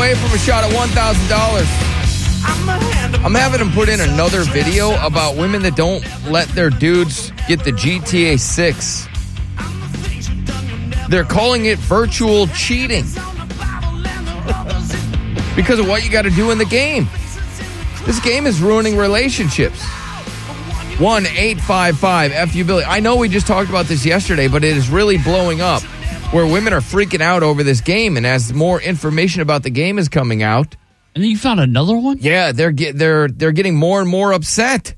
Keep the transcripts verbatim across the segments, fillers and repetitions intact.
away from a shot at one thousand dollars. I'm having them put in another video about women that don't let their dudes get the G T A six. They're calling it virtual cheating because of what you got to do in the game. This game is ruining relationships. one eight five five F U Billy. I know we just talked about this yesterday, but it is really blowing up where women are freaking out over this game. And as more information about the game is coming out. And then you found another one? Yeah, they're get, they're they're getting more and more upset.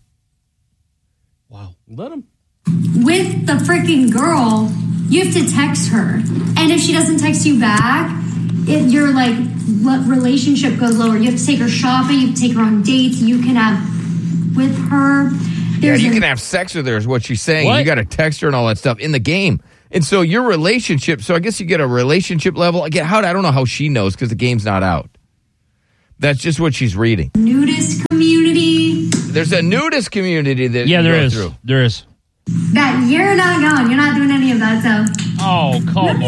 Wow. Let them. With the freaking girl, you have to text her. And if she doesn't text you back, it, your like relationship goes lower. You have to take her shopping, you have to take her on dates, you can have with her. Yeah, you can have sex with her is what she's saying. What? You got to text her and all that stuff in the game. And so your relationship, so I guess you get a relationship level. Again, how I don't know how she knows because the game's not out. That's just what she's reading. Nudist community. There's a nudist community that Yeah, you there go is. through. There is. That you're not going. You're not doing any of that stuff. Oh, come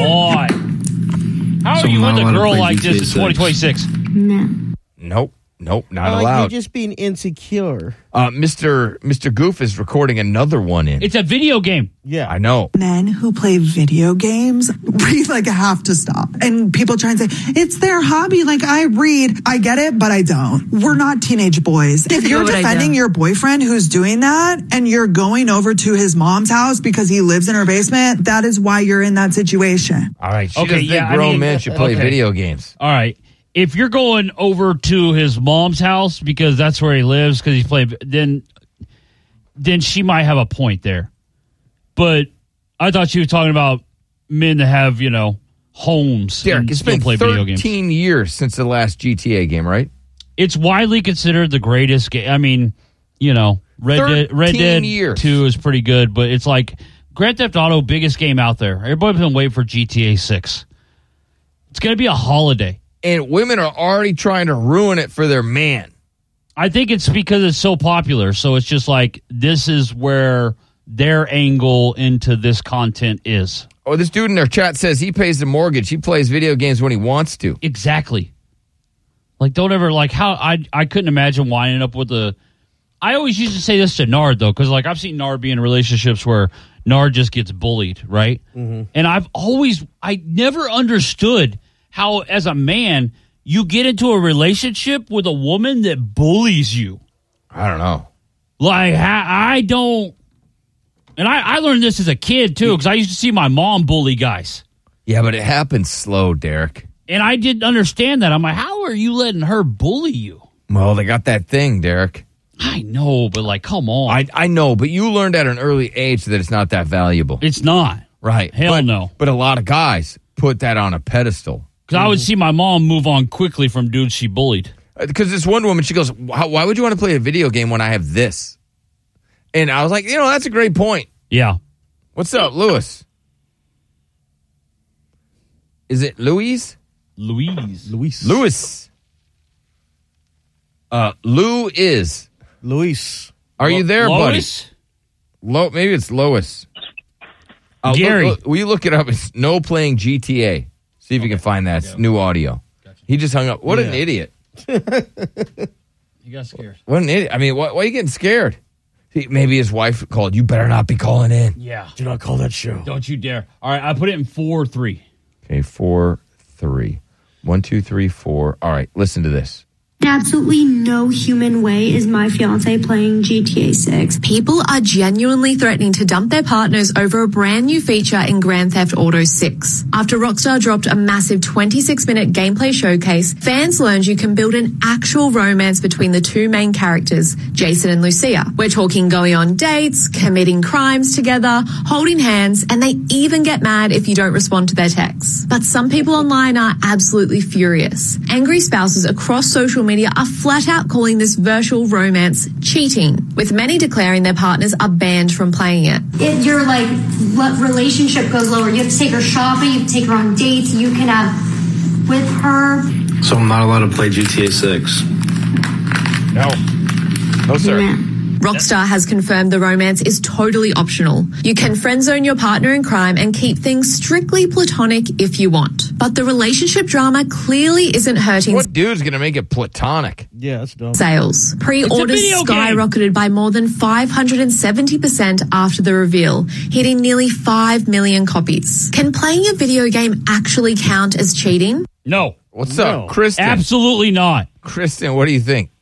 on. How So are you I'm with not a allowed to girl play like G T A this in six. twenty twenty-six? No. Nope. Nope, not Uh, allowed. You're just being insecure. Uh, Mister Mister Goof is recording another one in. It's a video game. Yeah. I know. Men who play video games, we like have to stop. And people try and say, it's their hobby. Like I read, I get it, but I don't. We're not teenage boys. If you're But I defending don't. your boyfriend who's doing that and you're going over to his mom's house because he lives in her basement, that is why you're in that situation. All right. She Okay, doesn't yeah, think I grown mean- men should play okay. video games. All right. If you're going over to his mom's house because that's where he lives because he's playing, then then she might have a point there. But I thought she was talking about men that have, you know, homes Derek, and it's still been play video games. thirteen years since the last G T A game, right? It's widely considered the greatest game. I mean, you know, Red Dead, Red thirteen Dead years. two is pretty good, but it's like Grand Theft Auto, biggest game out there. Everybody's been waiting for G T A six. It's going to be a holiday. And women are already trying to ruin it for their man. I think it's because it's so popular. So it's just like, this is where their angle into this content is. Oh, this dude in our chat says he pays the mortgage. He plays video games when he wants to. Exactly. Like, don't ever, like, how, I I couldn't imagine winding up with a, I always used to say this to Nard, though, because, like, I've seen Nard be in relationships where Nard just gets bullied, right? Mm-hmm. And I've always, I never understood how, as a man, you get into a relationship with a woman that bullies you. I don't know. Like, I, I don't, and I, I learned this as a kid, too, because I used to see my mom bully guys. Yeah, but it happens slow, Derek. And I didn't understand that. I'm like, how are you letting her bully you? Well, they got that thing, Derek. I know, but, like, come on. I I know, but you learned at an early age that it's not that valuable. It's not. Right. Hell but, no. But a lot of guys put that on a pedestal. Because I would see my mom move on quickly from dudes she bullied. Because this one woman, she goes, why, why would you want to play a video game when I have this? And I was like, you know, that's a great point. Yeah. What's up, Lewis? Is it Louise? Louise. Luis. Lewis. Uh, Lou is. Luis. Are you there, Lois? buddy? Lo- maybe it's Lois. Uh, Gary. Look, look, will you look it up? It's no playing G T A. See if you can find that. It's new audio. Gotcha. He just hung up. What Yeah. an idiot. You got scared. What an idiot. I mean, why, why are you getting scared? He, maybe his wife called. You better not be calling in. Yeah. Do not call that show. Don't you dare. All right, I put it in four three. Okay, four, three. One, two, three, four. All right, listen to this. In absolutely no human way is my fiance playing G T A six. People are genuinely threatening to dump their partners over a brand new feature in Grand Theft Auto six. After Rockstar dropped a massive twenty-six minute gameplay showcase, fans learned you can build an actual romance between the two main characters, Jason and Lucia. We're talking going on dates, committing crimes together, holding hands, and they even get mad if you don't respond to their texts. But some people online are absolutely furious. Angry spouses across social media are flat out calling this virtual romance cheating, with many declaring their partners are banned from playing it. It, your like what relationship goes lower. You have to take her shopping. You have to take her on dates. You can have with her. So I'm not allowed to play G T A six. No. No, sir. Rockstar has confirmed the romance is totally optional. You can friend zone your partner in crime and keep things strictly platonic if you want. But the relationship drama clearly isn't hurting What dude's going to make it platonic? Yeah, that's dumb. sales. Pre-orders video game. skyrocketed by more than five hundred seventy percent after the reveal, hitting nearly five million copies. Can playing a video game actually count as cheating? No, What's No. up, Kristen? absolutely not. Kristen, what do you think?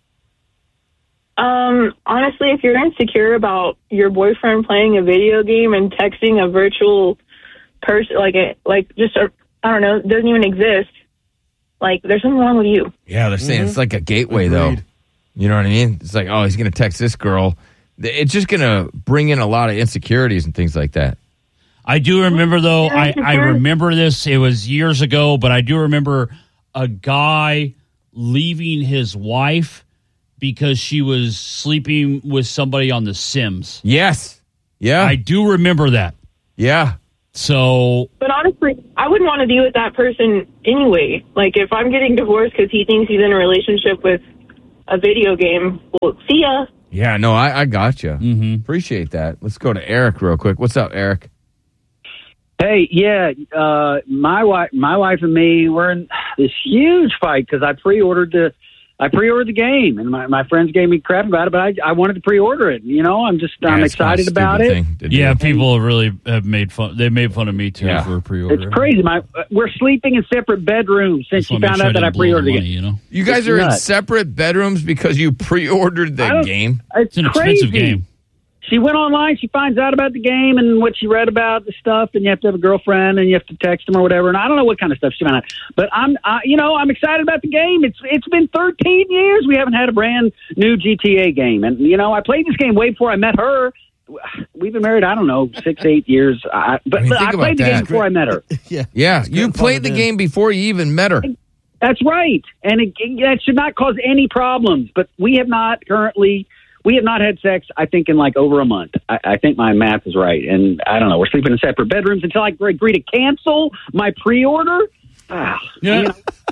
Um, honestly, if you're insecure about your boyfriend playing a video game and texting a virtual person, like a, like just a, I don't know, doesn't even exist, like there's something wrong with you. Yeah, they're saying it's like a gateway, though. Agreed. You know what I mean? It's like, oh, he's going to text this girl. It's just going to bring in a lot of insecurities and things like that. I do remember, though, Yeah, I, for I sure. remember this. It was years ago, but I do remember a guy leaving his wife because she was sleeping with somebody on The Sims. Yes. Yeah. I do remember that. yeah. So, But honestly, I wouldn't want to be with that person anyway. Like if I'm getting divorced because he thinks he's in a relationship with a video game, well, see ya. Yeah, no, I, I got you. Mhm. Appreciate that. Let's go to Eric real quick. What's up, Eric? Hey, yeah, uh, my wife, my wife and me, we're in this huge fight because I pre-ordered the, I pre-ordered the game, and my, my friends gave me crap about it, but I, I wanted to pre-order it. You know, I'm just, I'm Yeah, it's kinda excited a about stupid it. thing to do. yeah, people have really have made fun. They made fun of me, too, Yeah. for pre-order. It's crazy. My, we're sleeping in separate bedrooms since Just she wanna make found sure out that I didn't blow the pre-ordered money, it. you know? You guys It's are in nuts. separate bedrooms because you pre-ordered I the don't- game. It's, It's an crazy. expensive game. She went online. She finds out about the game and what she read about the stuff, and you have to have a girlfriend and you have to text them or whatever. And I don't know what kind of stuff she found out. But I'm, I, you know, I'm excited about the game. It's it's been thirteen years we haven't had a brand new G T A game, and you know, I played this game way before I met her. We've been married, I don't know, six, eight years. I, but I mean, but think I about played the that. game before I met her. Yeah. Yeah, It's you good played the fun, game before you even met her. That's right, and it, that should not cause any problems. But we have not currently. We have not had sex, I think, in like over a month. I, I think my math is right. And I don't know. We're sleeping in separate bedrooms until I agree to cancel my pre-order. Ah, Yeah.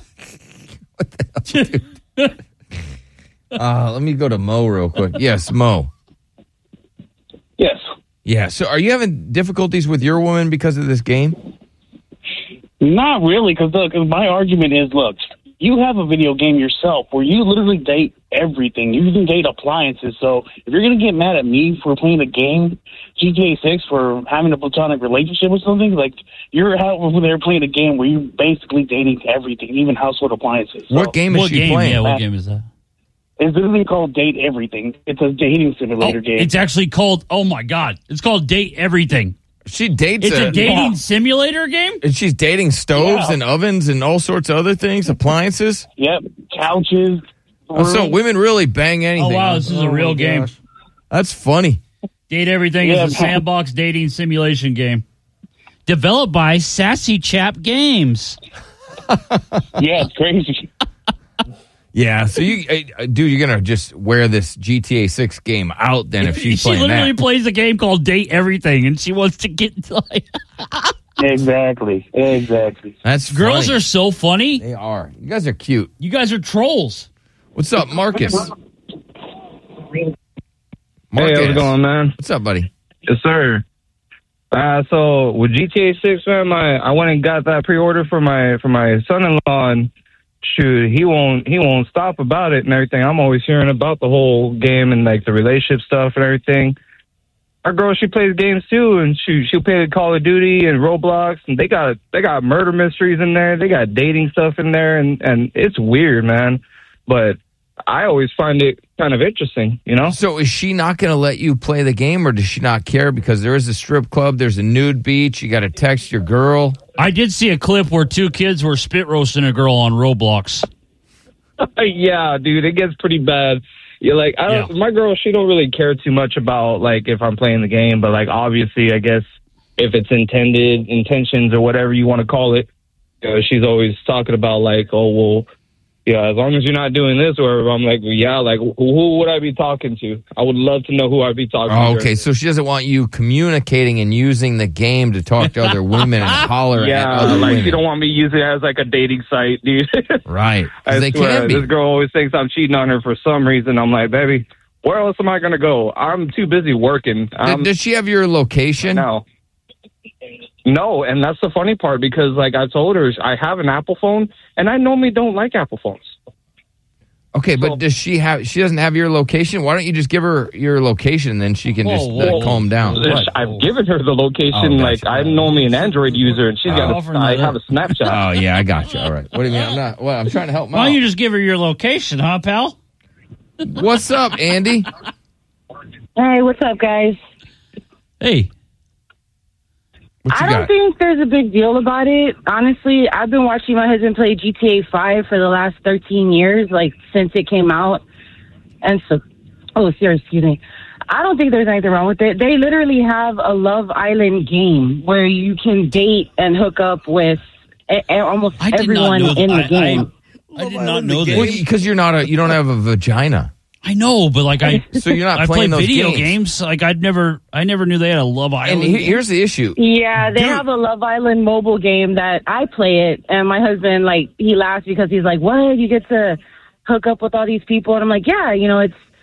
you know, Uh, let me go to Mo real quick. Yes, Mo. Yes. Yeah, so are you having difficulties with your woman because of this game? Not really, because look, my argument is, look, you have a video game yourself where you literally date everything. You even date appliances. So if you're going to get mad at me for playing a game, G T A six, for having a platonic relationship or something, like you're out over there playing a game where you're basically dating everything, even household appliances. So What game is What she game? playing? Yeah, what game is that? It's literally called Date Everything. It's a dating simulator Oh, game. it's actually called, oh my God, it's called Date Everything. She dates It's a dating Yeah. simulator game? and she's dating stoves Yeah. and ovens and all sorts of other things, appliances. Yep, couches. Oh, so rooms. women really bang anything. Oh, wow, huh? this is Oh a real my game. gosh. That's funny. Date Everything Yeah, is a man. sandbox dating simulation game. Developed by Sassy Chap Games. Yeah, it's crazy. Yeah, so you, uh, dude, you're gonna just wear this G T A six game out then if she's she playing literally that. plays a game called Date Everything, and she wants to get like Exactly. Exactly. That's girls funny. are so funny. They are. You guys are cute. You guys are trolls. What's up, Marcus? Hey, Marcus. how's it going, man? What's up, buddy? Yes, sir. Uh, so with G T A six, man, my I went and got that pre-order for my for my son-in-law, and shoot, he won't he won't stop about it and everything. I'm always hearing about the whole game and like the relationship stuff and everything. Our girl, she plays games too, and she she'll play Call of Duty and Roblox, and they got they got murder mysteries in there. They got dating stuff in there, and and it's weird, man. But I always find it kind of interesting, you know. So is she not going to let you play the game, or does she not care? Because there is a strip club, there's a nude beach. You got to text your girl. I did see a clip where two kids were spit roasting a girl on Roblox. Yeah, dude, it gets pretty bad. You're like, I don't. Yeah. My girl, she don't really care too much about like if I'm playing the game, but like obviously, I guess if it's intended intentions or whatever you want to call it, you know, she's always talking about like, oh well, yeah, as long as you're not doing this, or I'm like, well, yeah, like who, who would I be talking to? I would love to know who I'd be talking Oh, to. okay, so she doesn't want you communicating and using the game to talk to other women and holler at Yeah, other like women. she don't want me using it as like a dating site, dude. Right. 'Cause I they swear, can be. this girl always thinks I'm cheating on her for some reason. I'm like, baby, where else am I going to go? I'm too busy working. Did- I'm, Does she have your location? no. No, and that's the funny part because, like I told her, I have an Apple phone, and I normally don't like Apple phones. Okay, but does she have? She doesn't have your location. Why don't you just give her your location, and then she can just Whoa, uh, calm down? I've What? given her the location. Oh, like gotcha. I'm normally an Android user, and she's got. offering A, I that have a Snapchat. Oh yeah, I got you. All right. What do you mean? I'm not. Well, I'm trying to help. Why Mom. don't you just give her your location, huh, pal? What's up, Andy? Hey, what's up, guys? Hey. What you I don't got? think there's a big deal about it. Honestly, I've been watching my husband play G T A five for the last thirteen years, like since it came out. And so, oh, seriously, excuse me. I don't think there's anything wrong with it. They literally have a Love Island game where you can date and hook up with a- a- almost I did everyone not know in the that. I, game. I, I did not know Well, that. because you're not a. You don't have a vagina. I know, but like I, So you're not I playing play those video games. games. Like I'd never, I never knew they had a Love And Island. he- game. here's the issue. Yeah, they Dude. have a Love Island mobile game that I play it, and my husband, like, he laughs because he's like, what? You get to hook up with all these people? And I'm like, yeah, you know, it's